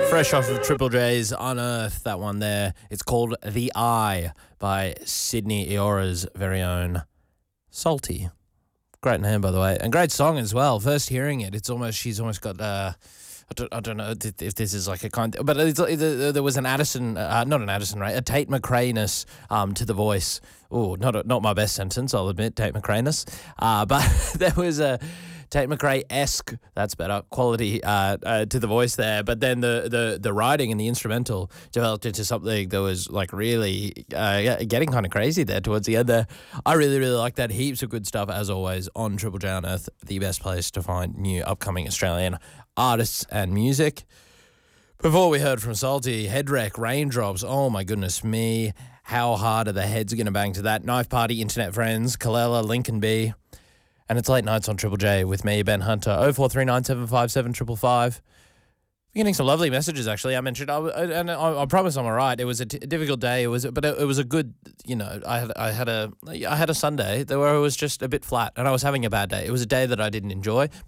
Fresh off of Triple J's Unearth, that one there. It's called The Eye by Sydney Iora's very own Salty. Great name, by the way. And great song as well. First hearing it, she's almost got, I don't know if this is like a kind, but there was an Addison, not an Addison, right? A Tate McRae-ness to the voice. Oh, not my best sentence, I'll admit, Tate McRae-ness. But there was a Tate McRae-esque, that's better, quality to the voice there. But then the writing and the instrumental developed into something that was like really getting kind of crazy there towards the end there. I really, really like that. Heaps of good stuff, as always, on Triple J Unearth, the best place to find new upcoming Australian artists and music. Before we heard from Salty, Headwreck, Raindrops, oh my goodness me, how hard are the heads going to bang to that? Knife Party, Internet Friends, Kalela, Lincoln B. And it's late nights on Triple J with me, Ben Hunter, 0439757555. We're getting some lovely messages, actually. I mentioned, I promise I'm all right. It was a difficult day. It was a good, I had a Sunday where it was just a bit flat and I was having a bad day. It was a day that I didn't enjoy.